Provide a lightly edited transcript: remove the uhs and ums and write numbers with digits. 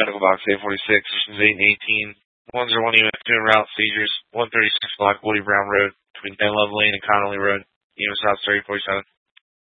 Medical Box 846, Stations 8 and 18. 101 EMS doing route seizures. 136 block Woody Brown Road between Ben Love Lane and Connolly Road. EMS South 3047.